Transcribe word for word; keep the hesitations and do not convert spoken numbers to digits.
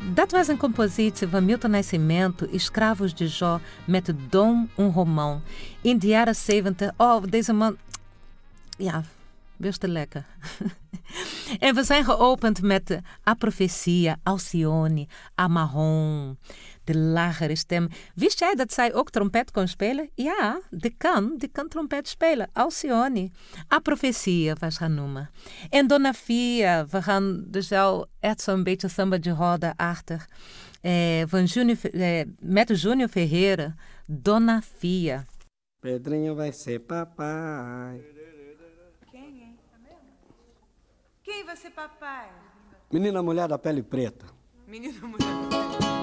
Dat was een compositie van Milton Nascimento, Escravos de Jó, met Dom um Romão. In de jaren zeventig, oh, deze man, ja, best te lekker. En we zijn geopend met uh, A Profecia, Alcione, A Marrom, de lagere stem. Wist jij dat zij ook trompet kon spelen? Ja, die kan, die kan trompet spelen. Alcione. A Profecia was gaan noemen. En Dona Fia, we gaan dus wel echt zo'n beetje samba de roda-achtig. Eh, van Junior, eh, met Júnior Ferreira, Dona Fia. Pedrinho vai ser papai. Quem, hein? Quem vai ser papai? Menina mulher da pele preta. Menina mulher da pele preta.